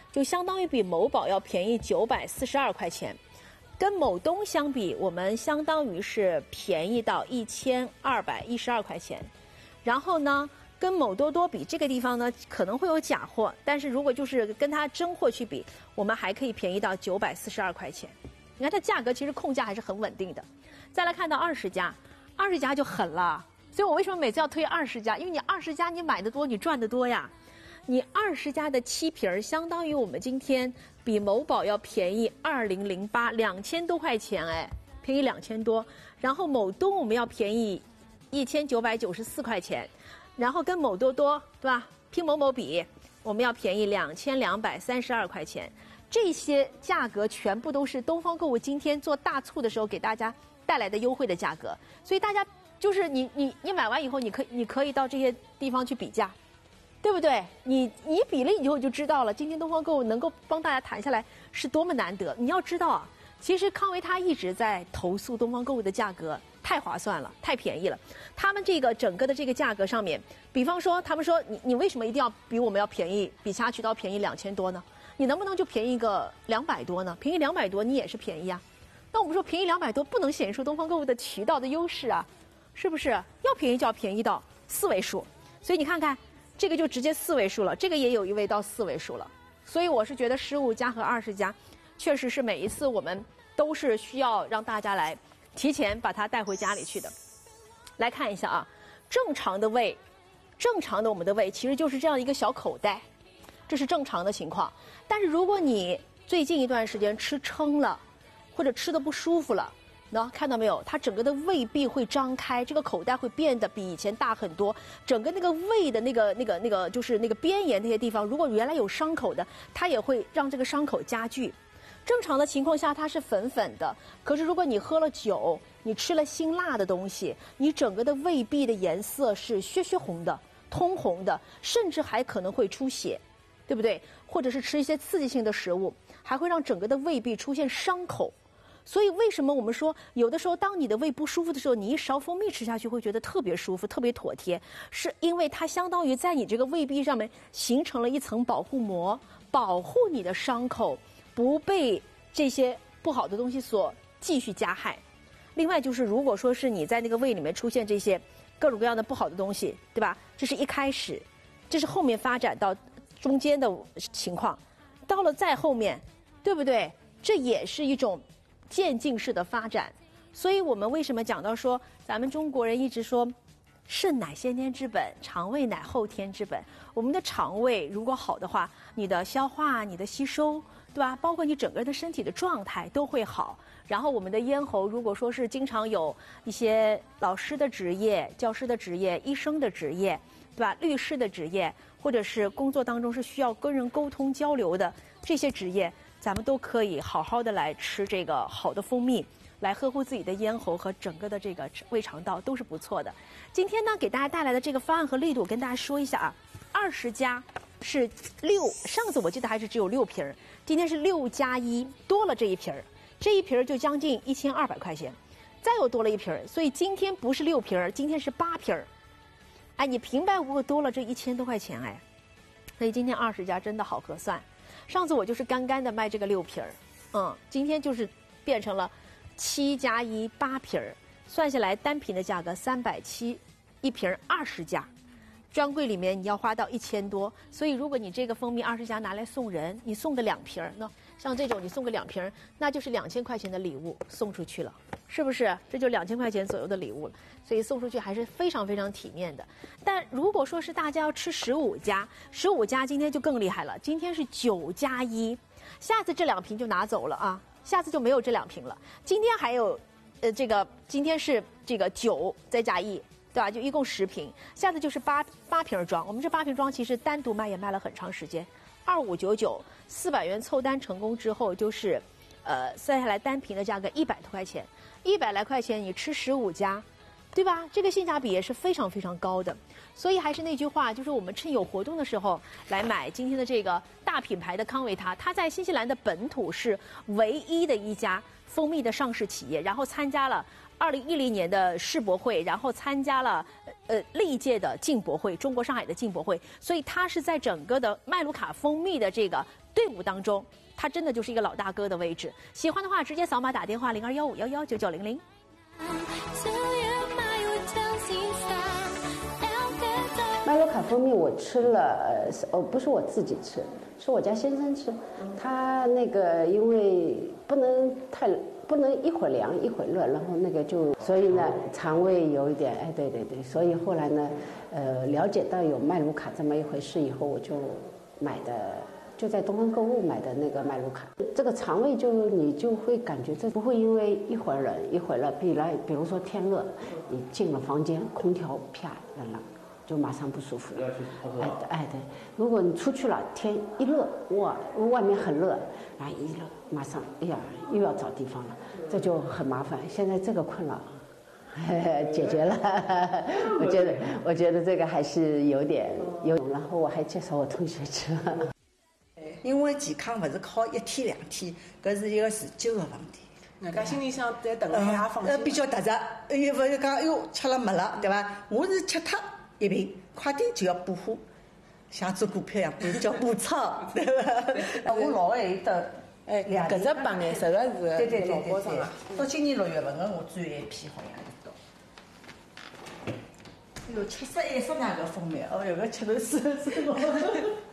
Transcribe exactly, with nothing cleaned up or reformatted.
就相当于比某宝要便宜九百四十二块钱。跟某东相比，我们相当于是便宜到一千二百一十二块钱。然后呢，跟某多多比，这个地方呢可能会有假货，但是如果就是跟它真货去比，我们还可以便宜到九百四十二块钱。你看它价格其实控价还是很稳定的。再来看到二十家，二十家就狠了。所以我为什么每次要推二十家？因为你二十家你买的多，你赚的多呀。你二十家的七瓶儿，相当于我们今天比某宝要便宜二零零八两千多块钱，哎，便宜两千多。然后某东我们要便宜一千九百九十四块钱，然后跟某多多对吧？拼某某比，我们要便宜两千两百三十二块钱。这些价格全部都是东方购物今天做大促的时候给大家带来的优惠的价格，所以大家就是你你你买完以后，你可以你可以到这些地方去比价。对不对？你你比了以后就知道了，今天东方购物能够帮大家谈下来是多么难得。你要知道啊，其实康维他一直在投诉东方购物的价格太划算了，太便宜了。他们这个整个的这个价格上面，比方说他们说你你为什么一定要比我们要便宜，比其他渠道便宜两千多呢？你能不能就便宜个两百多呢？便宜两百多你也是便宜啊。那我们说便宜两百多不能显示出东方购物的渠道的优势啊，是不是？要便宜就要便宜到四位数，所以你看看。这个就直接四位数了，这个也有一位到四位数了，所以我是觉得十五家和二十家，确实是每一次我们都是需要让大家来提前把它带回家里去的。来看一下啊，正常的胃，正常的我们的胃其实就是这样一个小口袋，这是正常的情况。但是如果你最近一段时间吃撑了，或者吃的不舒服了。那看到没有？它整个的胃壁会张开，这个口袋会变得比以前大很多。整个那个胃的那个、那个、那个，就是那个边沿那些地方，如果原来有伤口的，它也会让这个伤口加剧。正常的情况下，它是粉粉的。可是如果你喝了酒，你吃了辛辣的东西，你整个的胃壁的颜色是血血红的、通红的，甚至还可能会出血，对不对？或者是吃一些刺激性的食物，还会让整个的胃壁出现伤口。所以为什么我们说有的时候当你的胃不舒服的时候，你一勺蜂蜜吃下去会觉得特别舒服特别妥帖，是因为它相当于在你这个胃壁上面形成了一层保护膜，保护你的伤口不被这些不好的东西所继续加害。另外就是如果说是你在那个胃里面出现这些各种各样的不好的东西，对吧？这是一开始，这是后面发展到中间的情况，到了再后面，对不对？这也是一种渐进式的发展。所以我们为什么讲到说咱们中国人一直说肾乃先天之本，肠胃乃后天之本。我们的肠胃如果好的话，你的消化、你的吸收，对吧？包括你整个人的身体的状态都会好。然后我们的咽喉，如果说是经常有一些老师的职业、教师的职业、医生的职业，对吧？律师的职业，或者是工作当中是需要跟人沟通交流的这些职业，咱们都可以好好的来吃这个好的蜂蜜，来呵护自己的咽喉和整个的这个胃肠道都是不错的。今天呢，给大家带来的这个方案和力度，跟大家说一下啊。二十加是六，上次我记得还是只有六瓶儿，今天是六加一，多了这一瓶儿，这一瓶儿就将近一千二百块钱，再又多了一瓶儿，所以今天不是六瓶儿，今天是八瓶儿。哎，你平白无故多了这一千多块钱哎，所以今天二十加真的好合算。上次我就是干干的卖这个六瓶儿，嗯，今天就是变成了七加一八瓶儿，算下来单瓶的价格三百七，一瓶二十加，专柜里面你要花到一千多，所以如果你这个蜂蜜二十加拿来送人，你送个两瓶儿，那像这种你送个两瓶儿，那就是两千块钱的礼物送出去了，是不是？这就两千块钱左右的礼物了，所以送出去还是非常非常体面的。但如果说是大家要吃十五加，十五加今天就更厉害了，今天是九加一，下次这两瓶就拿走了啊，下次就没有这两瓶了。今天还有，呃，这个今天是这个九再加一。对吧？就一共十瓶，下次就是八八瓶装。我们这八瓶装其实单独卖也卖了很长时间，二五九九，四百元凑单成功之后，就是呃算下来单瓶的价格一百多块钱，一百来块钱你吃十五加，对吧？这个性价比也是非常非常高的。所以还是那句话，就是我们趁有活动的时候来买今天的这个大品牌的康维他，它在新西兰的本土是唯一的一家蜂蜜的上市企业，然后参加了二零一零年的世博会，然后参加了呃历届的进博会，中国上海的进博会，所以它是在整个的麦卢卡蜂蜜的这个队伍当中，他真的就是一个老大哥的位置。喜欢的话，直接扫码打电话零二幺五幺幺九九零零。 麦卢卡蜂蜜我吃了，呃，哦，不是我自己吃，是我家先生吃。他那个因为不能太不能一会儿凉一会儿热，然后那个就所以呢肠胃有一点，哎，对对对，所以后来呢，呃，了解到有麦卢卡这么一回事以后，我就买的。就在东方购物买的那个麦卢卡，这个肠胃就你就会感觉这不会因为一会儿冷一会儿热，比来比如说天热，你进了房间，空调啪冷了，就马上不舒服了。哎哎对，如果你出去了，天一热，哇，外面很热，啊一热马上哎呀又要找地方了，这就很麻烦。现在这个困扰解决了，我觉得我觉得这个还是有点有，然后我还介绍我同学吃了。 因为健康勿是靠一天两天，搿是一个持久的问题。 人家心里想再等海也放心。 呃，比较踏实，又勿是讲哎哟吃了没了，对伐？我是吃脱一瓶，快点就要补货，像做股票一样补叫补仓，对伐？我老还有得哎，搿只白颜色的是对对对老包装对啊。 到今年六月份个我最后一批好像是到。哎哟，吃色颜色那个蜂蜜，哦哟，搿吃头是是我。